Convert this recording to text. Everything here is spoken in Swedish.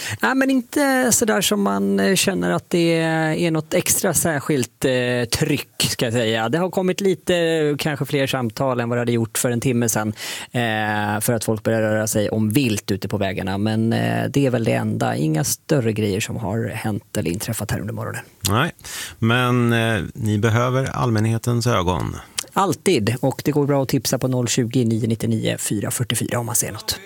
Nej, men inte sådär som man känner att det är något extra särskilt tryck, ska jag säga. Det har kommit lite, kanske fler samtal än vad det hade gjort för en timme sedan för att folk börjar röra sig om vilt ute på vägarna. Men det är väl det enda. Inga större grejer som har hänt eller inträffat här under morgonen. Nej, men ni behöver allmänhetens ögon. Alltid, och det går bra att tipsa på 020 999 444 om man ser något.